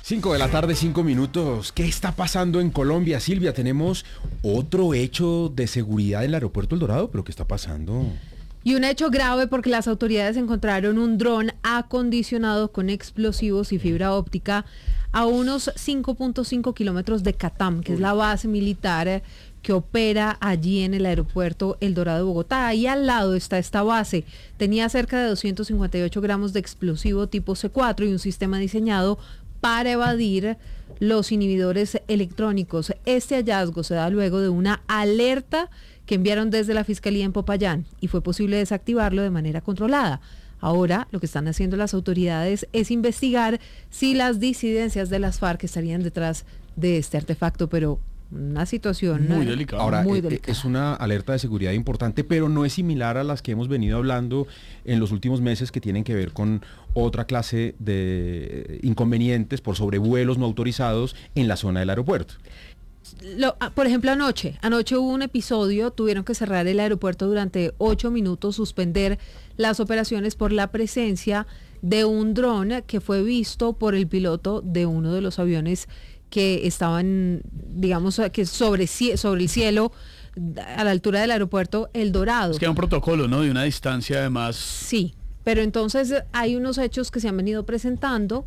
5 de la tarde, 5 minutos. ¿Qué está pasando en Colombia, Silvia? Tenemos otro hecho de seguridad en el aeropuerto El Dorado, pero ¿qué está pasando? Y un hecho grave porque las autoridades encontraron un dron acondicionado con explosivos y fibra óptica a unos 5.5 kilómetros de Catam, que es la base militar que opera allí en el aeropuerto El Dorado de Bogotá. Ahí al lado está esta base. Tenía cerca de 258 gramos de explosivo tipo C4 y un sistema diseñado para evadir los inhibidores electrónicos. Este hallazgo se da luego de una alerta que enviaron desde la Fiscalía en Popayán y fue posible desactivarlo de manera controlada. Ahora lo que están haciendo las autoridades es investigar si las disidencias de las FARC estarían detrás de este artefacto, pero una situación muy delicada. Ahora, es una alerta de seguridad importante, pero no es similar a las que hemos venido hablando en los últimos meses, que tienen que ver con otra clase de inconvenientes por sobrevuelos no autorizados en la zona del aeropuerto. Por ejemplo, anoche hubo un episodio, tuvieron que cerrar el aeropuerto durante 8 minutos, suspender las operaciones por la presencia de un dron que fue visto por el piloto de uno de los aviones que estaban, digamos, que sobre el cielo, a la altura del aeropuerto El Dorado. Es que hay un protocolo, ¿no? De una distancia además. Sí, pero entonces hay unos hechos que se han venido presentando,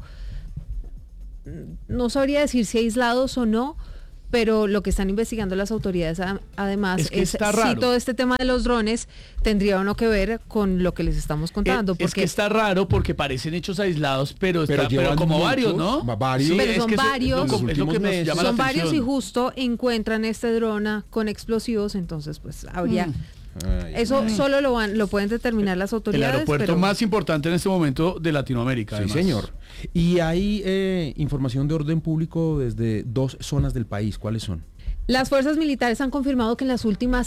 no sabría decir si aislados o no, pero lo que están investigando las autoridades además es si todo este tema de los drones tendría o no que ver con lo que les estamos contando. Es que está raro porque parecen hechos aislados, pero como muchos, varios, ¿no? Varios. Sí, pero son varios son y justo encuentran este dron con explosivos, entonces pues habría... Eso solo lo pueden determinar las autoridades. El aeropuerto más importante en este momento de Latinoamérica. Sí, además. Señor. Y hay información de orden público desde 2 zonas del país. ¿Cuáles son? Las fuerzas militares han confirmado que en las últimas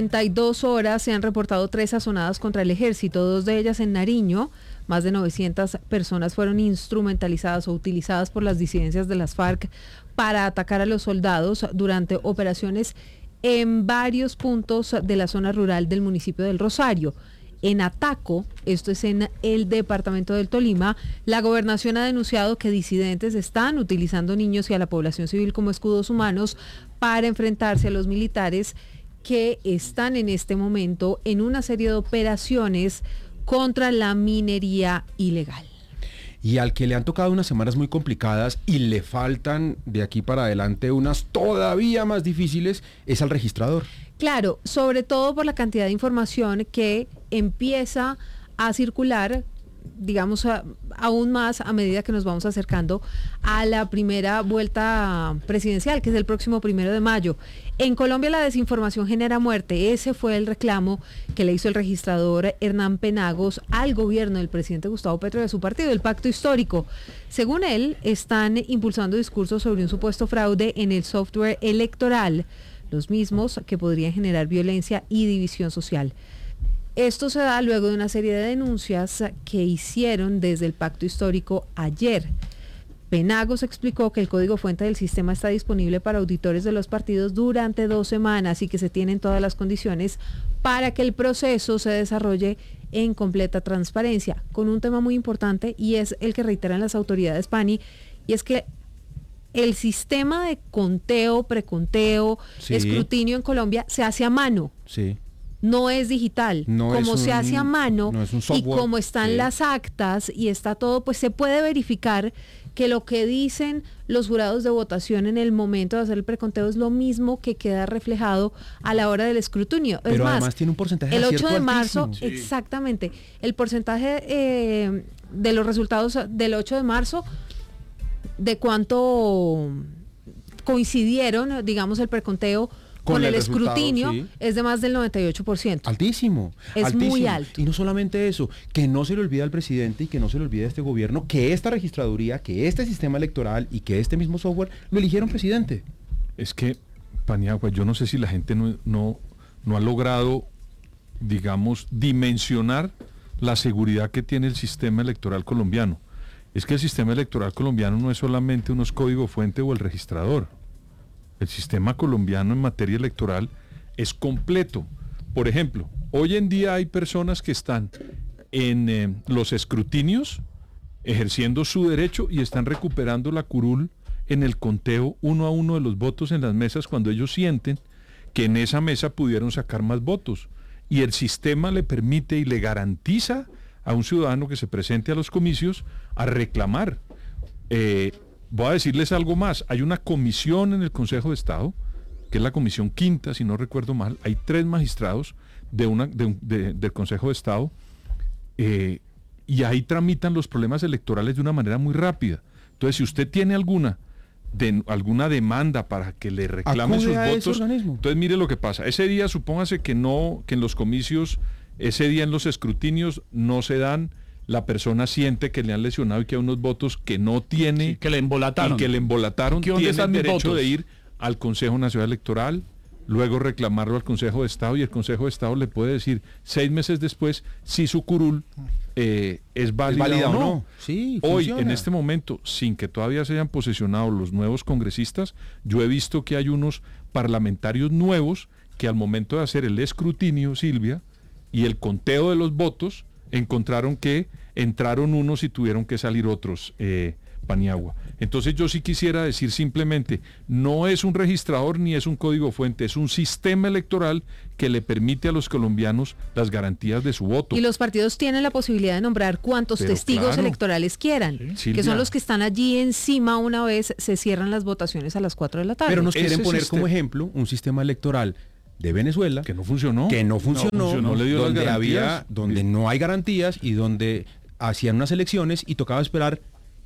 72 horas se han reportado 3 azonadas contra el ejército, 2 de ellas en Nariño. Más de 900 personas fueron instrumentalizadas o utilizadas por las disidencias de las FARC para atacar a los soldados durante operaciones en varios puntos de la zona rural del municipio del Rosario. En Ataco, esto es en el departamento del Tolima, la gobernación ha denunciado que disidentes están utilizando niños y a la población civil como escudos humanos para enfrentarse a los militares que están en este momento en una serie de operaciones contra la minería ilegal. Y al que le han tocado unas semanas muy complicadas y le faltan de aquí para adelante unas todavía más difíciles, es al registrador. Claro, sobre todo por la cantidad de información que empieza a circular, digamos, aún más a medida que nos vamos acercando a la primera vuelta presidencial, que es el próximo 1 de mayo. En Colombia la desinformación genera muerte. Ese fue el reclamo que le hizo el registrador Hernán Penagos al gobierno del presidente Gustavo Petro y de su partido, el Pacto Histórico. Según él, están impulsando discursos sobre un supuesto fraude en el software electoral, los mismos que podrían generar violencia y división social. Esto se da luego de una serie de denuncias que hicieron desde el Pacto Histórico ayer. Penagos explicó que el código fuente del sistema está disponible para auditores de los partidos durante 2 semanas y que se tienen todas las condiciones para que el proceso se desarrolle en completa transparencia, con un tema muy importante y es el que reiteran las autoridades, Pani, y es que el sistema de conteo, preconteo, escrutinio en Colombia se hace a mano. Sí. No es digital, como se hace a mano y como están las actas y está todo, pues se puede verificar que lo que dicen los jurados de votación en el momento de hacer el preconteo es lo mismo que queda reflejado a la hora del escrutinio. Pero es más, además tiene un porcentaje el de 8 de marzo, altísimo. exactamente, el porcentaje de los resultados del 8 de marzo, de cuánto coincidieron, digamos, el preconteo con el escrutinio, sí, es de más del 98%. Altísimo. Es muy alto. Y no solamente eso, que no se le olvide al presidente y que no se le olvide a este gobierno que esta registraduría, que este sistema electoral y que este mismo software lo eligieron presidente. Es que, Paniagua, yo no sé si la gente no ha logrado, digamos, dimensionar la seguridad que tiene el sistema electoral colombiano. Es que el sistema electoral colombiano no es solamente unos código fuente o el registrador. El sistema colombiano en materia electoral es completo. Por ejemplo, hoy en día hay personas que están en los escrutinios ejerciendo su derecho y están recuperando la curul en el conteo 1 a 1 de los votos en las mesas cuando ellos sienten que en esa mesa pudieron sacar más votos. Y el sistema le permite y le garantiza a un ciudadano que se presente a los comicios a reclamar. Voy a decirles algo más. Hay una comisión en el Consejo de Estado, que es la comisión quinta, si no recuerdo mal. Hay 3 magistrados del Consejo de Estado y ahí tramitan los problemas electorales de una manera muy rápida. Entonces, si usted tiene alguna demanda para que le reclamen sus votos, entonces mire lo que pasa. Ese día, supóngase que en los comicios, ese día en los escrutinios no se dan, la persona siente que le han lesionado y que hay unos votos que no tiene, sí, que le embolataron, tiene el derecho de ir al Consejo Nacional Electoral, luego reclamarlo al Consejo de Estado, y el Consejo de Estado le puede decir 6 meses después si su curul es válida o no. Sí, hoy, funciona. en este momento, sin que todavía se hayan posesionado los nuevos congresistas, yo he visto que hay unos parlamentarios nuevos que al momento de hacer el escrutinio, Silvia, y el conteo de los votos, encontraron que entraron unos y tuvieron que salir otros, Paniagua. Entonces yo sí quisiera decir simplemente, no es un registrador ni es un código fuente, es un sistema electoral que le permite a los colombianos las garantías de su voto. Y los partidos tienen la posibilidad de nombrar cuantos testigos electorales quieran, sí, que son los que están allí encima una vez se cierran las votaciones a las 4 de la tarde. Pero nos quieren poner como ejemplo un sistema electoral de Venezuela que no funcionó, le dio donde no hay garantías y donde hacían unas elecciones y tocaba esperar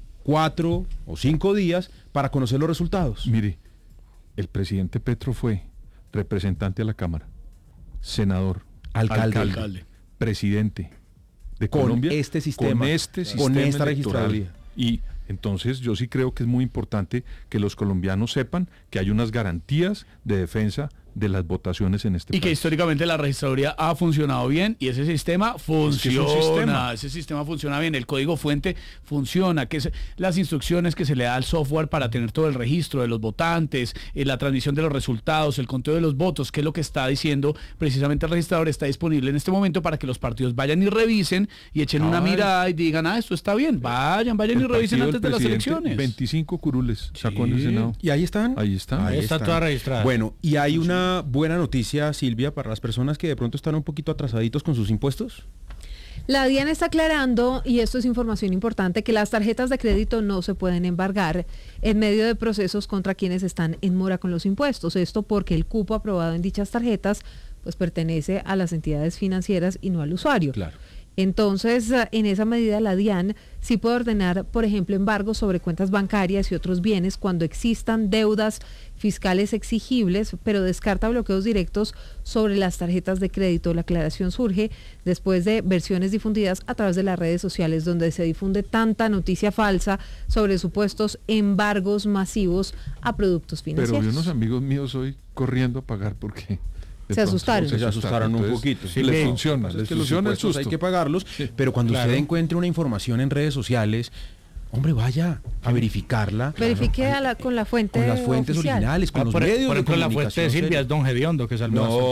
4 o 5 días para conocer los resultados. Mire, el presidente Petro fue representante a la Cámara, senador, alcalde, presidente de Colombia, con este sistema registraduría. Y entonces yo sí creo que es muy importante que los colombianos sepan que hay unas garantías de defensa de las votaciones en este país. Y que históricamente la registraduría ha funcionado bien y ese sistema funciona. Ese sistema funciona bien, el código fuente funciona, que es las instrucciones que se le da al software para tener todo el registro de los votantes, la transmisión de los resultados, el conteo de los votos, que es lo que está diciendo precisamente el registrador, está disponible en este momento para que los partidos vayan y revisen y echen una mirada y digan, esto está bien, vayan y revisen antes de las elecciones. 25 curules sacó en el Senado. ¿Y ahí están? Ahí están. Ahí está toda registrada. Bueno, y hay una buena noticia, Silvia, para las personas que de pronto están un poquito atrasaditos con sus impuestos. La DIAN está aclarando, y esto es información importante, que las tarjetas de crédito no se pueden embargar en medio de procesos contra quienes están en mora con los impuestos. Esto porque el cupo aprobado en dichas tarjetas pues pertenece a las entidades financieras y no al usuario. Claro. Entonces, en esa medida, la DIAN sí puede ordenar, por ejemplo, embargos sobre cuentas bancarias y otros bienes cuando existan deudas fiscales exigibles, pero descarta bloqueos directos sobre las tarjetas de crédito. La aclaración surge después de versiones difundidas a través de las redes sociales, donde se difunde tanta noticia falsa sobre supuestos embargos masivos a productos financieros. Pero vi unos amigos míos hoy corriendo a pagar porque... Se asustaron. Se asustaron un poquito. Sí, les funciona. Les funciona el susto. Hay que pagarlos, sí, pero cuando usted encuentre una información en redes sociales, hombre, vaya a verificarla. Verifique con la fuente. Con las fuentes oficial. originales, con los medios. Por ejemplo, la fuente de Silvia es Don Gediondo, que es el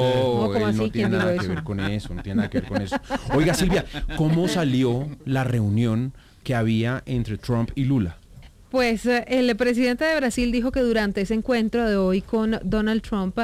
no tiene nada que ver con eso, no tiene nada que ver con eso. Oiga, Silvia, ¿cómo salió la reunión que había entre Trump y Lula? Pues el presidente de Brasil dijo que durante ese encuentro de hoy con Donald Trump,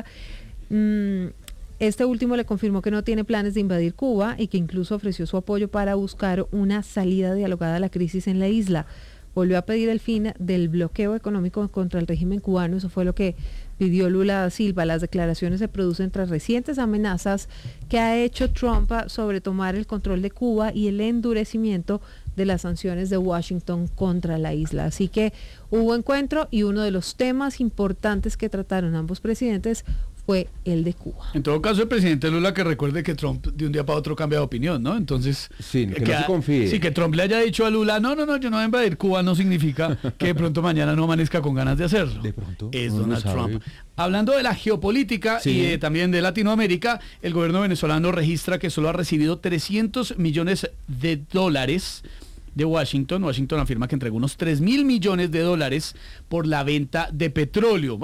este último le confirmó que no tiene planes de invadir Cuba y que incluso ofreció su apoyo para buscar una salida dialogada a la crisis en la isla. Volvió a pedir el fin del bloqueo económico contra el régimen cubano. Eso fue lo que pidió Lula da Silva. Las declaraciones se producen tras recientes amenazas que ha hecho Trump sobre tomar el control de Cuba y el endurecimiento de las sanciones de Washington contra la isla. Así que hubo encuentro y uno de los temas importantes que trataron ambos presidentes fue el de Cuba. En todo caso, el presidente Lula que recuerde que Trump de un día para otro cambia de opinión, ¿no? Entonces, sí, que no se confíe. Sí, que Trump le haya dicho a Lula, no, yo no voy a invadir Cuba, no significa que de pronto mañana no amanezca con ganas de hacerlo. De pronto. Es Donald Trump. Hablando de la geopolítica y también de Latinoamérica, el gobierno venezolano registra que solo ha recibido $300 millones de Washington. Washington afirma que entregó unos $3.000 millones por la venta de petróleo. Bueno,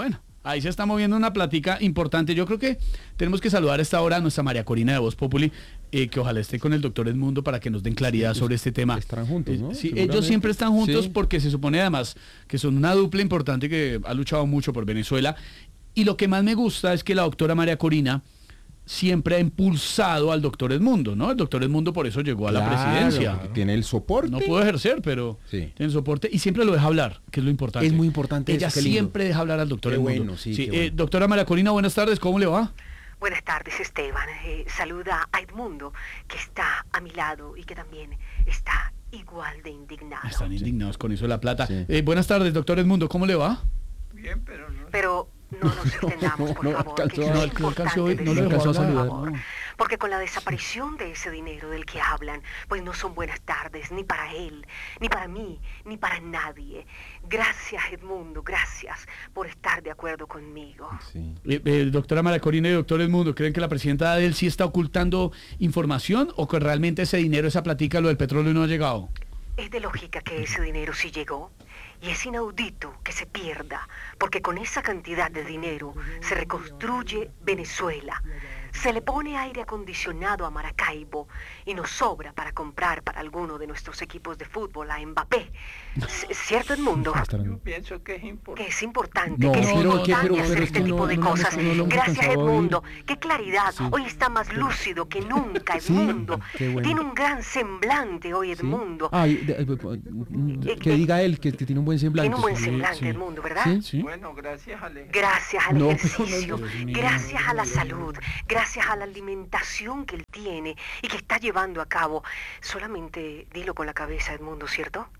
Ahí se está moviendo una plática importante. Yo creo que tenemos que saludar a esta hora a nuestra María Corina de Voz Populi, que ojalá esté con el doctor Edmundo para que nos den claridad sobre este tema. Estarán juntos, ¿no? Sí, ellos siempre están juntos porque se supone además que son una dupla importante que ha luchado mucho por Venezuela. Y lo que más me gusta es que la doctora María Corina siempre ha impulsado al doctor Edmundo, ¿no? El doctor Edmundo por eso llegó a la presidencia. Tiene el soporte. No pudo ejercer, pero tiene el soporte y siempre lo deja hablar, que es lo importante. Es muy importante. Ella siempre deja hablar al doctor Edmundo. Bueno, bueno. Doctora María Corina, buenas tardes, ¿cómo le va? Buenas tardes, Esteban. Saluda a Edmundo, que está a mi lado y que también está igual de indignado. Están indignados con eso de la plata. Buenas tardes, doctor Edmundo, ¿cómo le va? Bien, pero no... Pero no nos extendamos, por favor. No le alcanzó a saludar. Porque con la desaparición de ese dinero del que hablan, pues no son buenas tardes, ni para él, ni para mí, ni para nadie. Gracias, Edmundo, gracias por estar de acuerdo conmigo. Sí. Doctora María Corina y doctor Edmundo, ¿creen que la presidenta Adel sí está ocultando información o que realmente ese dinero, esa platica, lo del petróleo no ha llegado? Es de lógica que ese dinero sí llegó. Y es inaudito que se pierda, porque con esa cantidad de dinero se reconstruye Venezuela. Se le pone aire acondicionado a Maracaibo y nos sobra para comprar para alguno de nuestros equipos de fútbol a Mbappé. ¿Cierto, Edmundo? Yo pienso que es importante. Que es importante, hacer este tipo de cosas. Gracias, Edmundo. ¡Qué claridad! Sí. Hoy está más lúcido que nunca, Edmundo. Bueno. Tiene un gran semblante hoy, Edmundo. Que diga él que tiene un buen semblante. Tiene un buen semblante, Edmundo, ¿verdad? Sí. Bueno, gracias al ejercicio, gracias a la salud, gracias a la alimentación que él tiene y que está llevando a cabo. Solamente dilo con la cabeza, Edmundo, ¿cierto?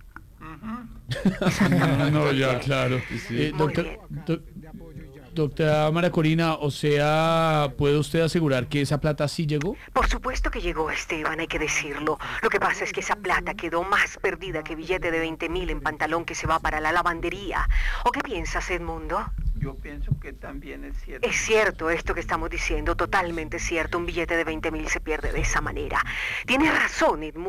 No, ya, claro. Doctora María Corina, o sea, ¿puede usted asegurar que esa plata sí llegó? Por supuesto que llegó, Esteban, hay que decirlo. Lo que pasa es que esa plata quedó más perdida que billete de 20.000 en pantalón que se va para la lavandería. ¿O qué piensas, Edmundo? Yo pienso que también es cierto. Es cierto esto que estamos diciendo, totalmente cierto. Un billete de 20.000 se pierde de esa manera. Tienes razón, Edmundo.